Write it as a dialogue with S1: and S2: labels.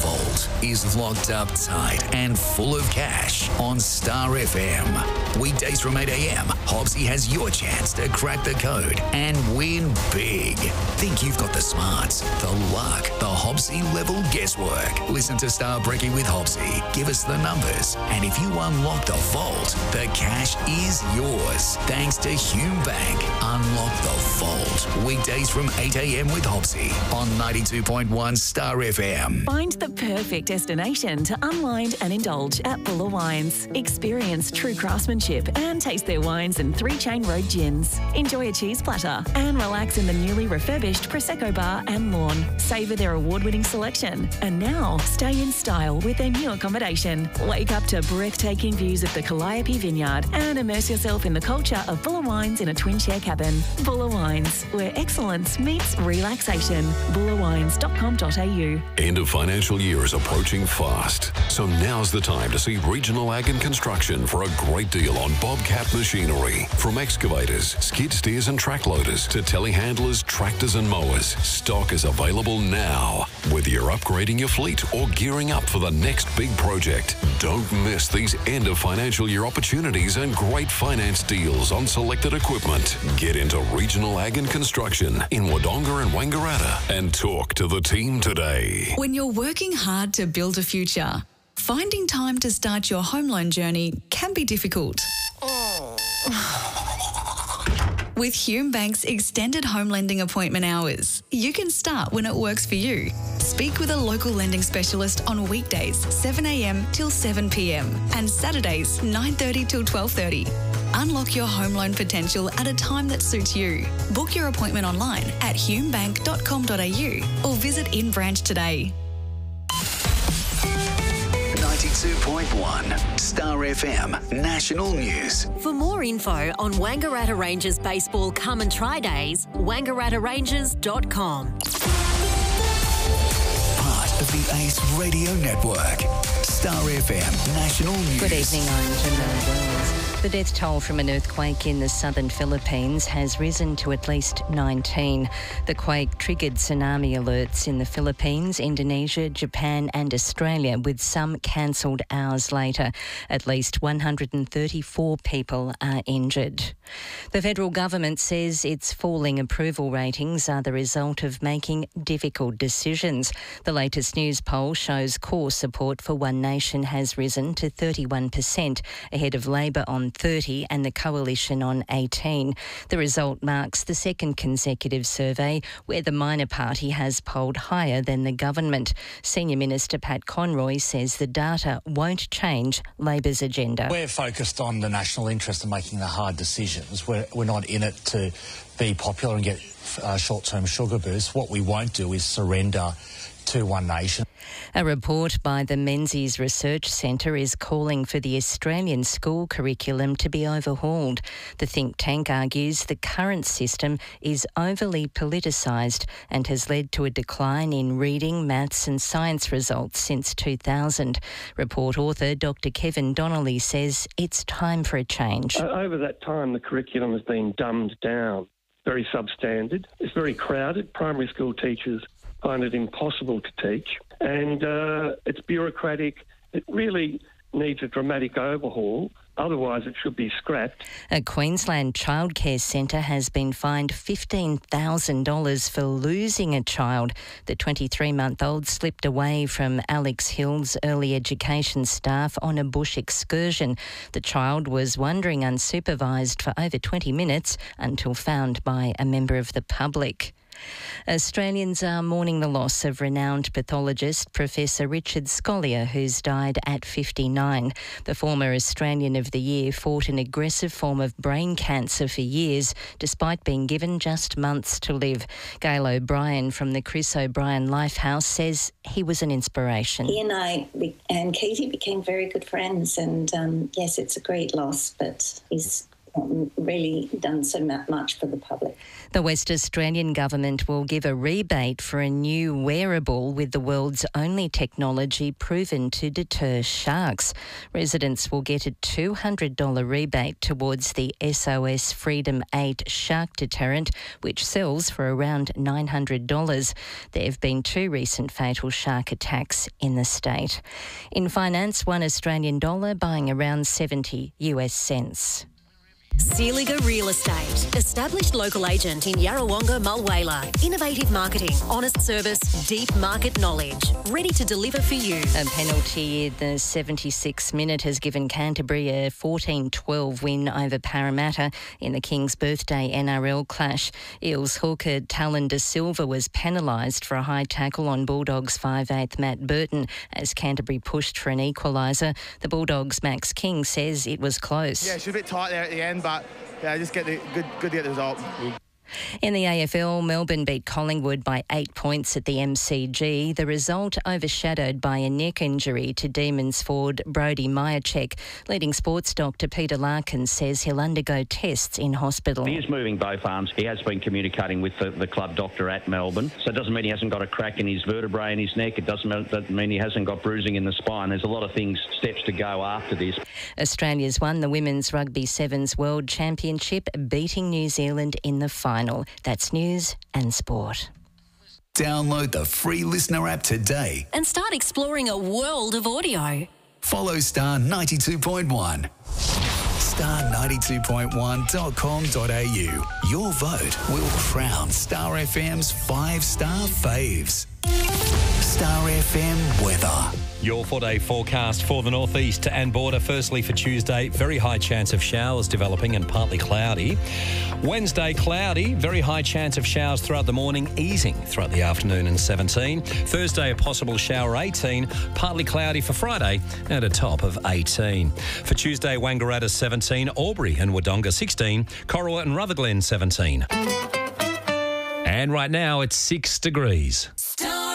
S1: vault is locked up tight and full of cash on Star FM. Weekdays from 8 a.m, Hobbsy has your chance to crack the code and win big. Think you've got the smarts, the luck, the Hobbsy level guesswork? Listen to Star Brekkie with Hobbsy. Give us the numbers, and if you unlock the vault, the cash is yours. Thanks to Hume Bank. Unlock the vault. Weekdays from 8 a.m. with Hobbsy on 92.1 Star FM.
S2: Find the perfect destination to unwind and indulge at Buller Wines. Experience true craftsmanship and taste their wines and 3 Chain Road gins. Enjoy a cheese platter and relax in the newly refurbished Prosecco bar and lawn. Savour their award-winning selection. And now, stay in style with their new accommodation. Wake up to breathtaking views of the Calliope Vineyard and immerse yourself in the culture of Buller Wines in a twin-chair cabin. Buller Wines, where excellence meets relaxation. bullerwines.com.au.
S3: End of financial year is approaching fast, so now's the time to see Regional Ag and Construction for a great deal on Bobcat machinery. From excavators, skid steers and track loaders to telehandlers, tractors and mowers, stock is available now. Whether you're upgrading your fleet or gearing up for the next big project, don't miss these end of financial year opportunities and great finance deals on selected equipment. Get into Regional Ag and Construction in Wodonga and Wangaratta and talk to the team today.
S4: When you're working hard to build a future, finding time to start your home loan journey can be difficult. With Hume Bank's extended home lending appointment hours, you can start when it works for you. Speak with a local lending specialist on weekdays 7 a.m. till 7 p.m. and Saturdays 9:30 till 12:30. Unlock your home loan potential at a time that suits you. Book your appointment online at humebank.com.au or visit in branch today.
S1: 92.1 Star FM National News.
S5: For more info on Wangaratta Rangers Baseball Come and Try Days, wangarattaRangers.com.
S1: Part of the ACE Radio Network. Star FM National News.
S6: Good evening, I'm Janelle Wells. The death toll from an earthquake in the southern Philippines has risen to at least 19. The quake triggered tsunami alerts in the Philippines, Indonesia, Japan and Australia, with some cancelled hours later. At least 134 people are injured. The federal government says its falling approval ratings are the result of making difficult decisions. The latest news poll shows core support for One Nation has risen to 31%, ahead of Labor on 30 and the Coalition on 18. The result marks the second consecutive survey where the minor party has polled higher than the government. Senior Minister Pat Conroy says the data won't change Labor's agenda.
S7: We're focused on the national interest and making the hard decisions. We're not in it to be popular and get short-term sugar boosts. What we won't do is surrender to One Nation.
S6: A report by the Menzies Research Centre is calling for the Australian school curriculum to be overhauled. The think tank argues the current system is overly politicised and has led to a decline in reading, maths and science results since 2000. Report author Dr Kevin Donnelly says it's time for a change.
S8: Over that time, the curriculum has been dumbed down, very substandard. It's very crowded. Primary school teachers find it impossible to teach, and it's bureaucratic. It really needs a dramatic overhaul. Otherwise, it should be scrapped.
S6: A Queensland childcare centre has been fined $15,000 for losing a child. The 23-month-old slipped away from Alex Hill's early education staff on a bush excursion. The child was wandering unsupervised for over 20 minutes until found by a member of the public. Australians are mourning the loss of renowned pathologist Professor Richard Scolyer, who's died at 59. The former Australian of the Year fought an aggressive form of brain cancer for years, despite being given just months to live. Gail O'Brien from the Chris O'Brien Lifehouse says he was an inspiration.
S9: He and I and Katie became very good friends, and yes, it's a great loss, but he's really done so much for the public.
S6: The West Australian government will give a rebate for a new wearable with the world's only technology proven to deter sharks. Residents will get a $200 rebate towards the SOS Freedom 8 shark deterrent, which sells for around $900. There have been 2 recent fatal shark attacks in the state. In finance, $1 Australian buying around 70 US cents.
S5: Sealiger Real Estate. Established local agent in Yarrawonga, Mulwala. Innovative marketing, honest service, deep market knowledge. Ready to deliver for you.
S6: A penalty in the 76th minute has given Canterbury a 14-12 win over Parramatta in the King's Birthday NRL clash. Eels hooker Talon De Silva was penalised for a high tackle on Bulldogs 5'8" Matt Burton as Canterbury pushed for an equaliser. The Bulldogs' Max King says it was close.
S10: Yeah, it was a bit tight there at the end, but yeah, just good to get the result.
S6: In the AFL, Melbourne beat Collingwood by 8 points at the MCG, the result overshadowed by a neck injury to Demons forward Brody Myercheck. Leading sports doctor Peter Larkin says he'll undergo tests in hospital.
S11: He is moving both arms. He has been communicating with the club doctor at Melbourne, so it doesn't mean he hasn't got a crack in his vertebrae in his neck. It doesn't mean he hasn't got bruising in the spine. There's a lot of steps to go after this.
S6: Australia's won the Women's Rugby Sevens World Championship, beating New Zealand in the final. That's news and sport.
S1: Download the free Listener app today
S5: And start exploring a world of audio.
S1: Follow Star 92.1. Star92.1.com.au. Your vote will crown Star FM's 5-star faves. Star FM weather.
S12: Your 4-day forecast for the northeast and border. Firstly, for Tuesday, very high chance of showers developing and partly cloudy. Wednesday, cloudy, very high chance of showers throughout the morning, easing throughout the afternoon and 17. Thursday, a possible shower, 18. Partly cloudy for Friday and a top of 18. For Tuesday, Wangaratta 17, Albury and Wodonga 16, Corowa and Rutherglen 17. And right now, it's 6 degrees.